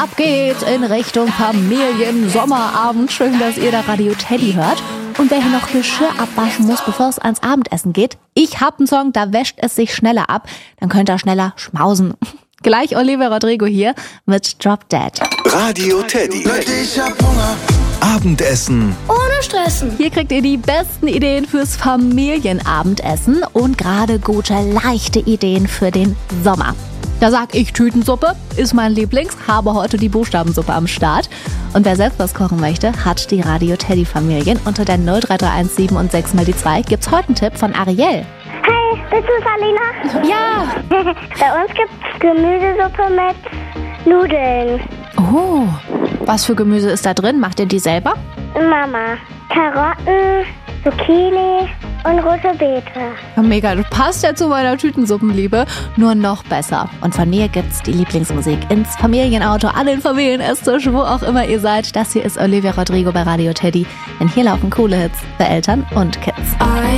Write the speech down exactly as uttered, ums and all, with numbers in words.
Ab geht's in Richtung Familien-Sommerabend. Schön, dass ihr da Radio Teddy hört. Und wer hier noch Geschirr abwaschen muss, bevor es ans Abendessen geht, ich hab einen Song, da wäscht es sich schneller ab. Dann könnt ihr schneller schmausen. Gleich Olivia Rodrigo hier mit Drop Dead. Radio Teddy. Ich hab Hunger. Abendessen ohne Stressen. Hier kriegt ihr die besten Ideen fürs Familienabendessen und gerade gute, leichte Ideen für den Sommer. Da sag ich Tütensuppe, ist mein Lieblings, habe heute die Buchstabensuppe am Start. Und wer selbst was kochen möchte, hat die Radio Teddy Familien. Unter der null drei drei eins sieben und sechs mal die zwei gibt's heute einen Tipp von Ariel. Hey, bist du Salina? Ja! Bei uns gibt's Gemüsesuppe mit Nudeln. Oh, was für Gemüse ist da drin? Macht ihr die selber? Mama, Karotten, Zucchini und rote Beete. Ja, mega, du passt ja zu meiner Tütensuppenliebe, nur noch besser. Und von mir gibt's die Lieblingsmusik ins Familienauto, an den Familienesstisch, wo auch immer ihr seid. Das hier ist Olivia Rodrigo bei Radio Teddy, denn hier laufen coole Hits für Eltern und Kids.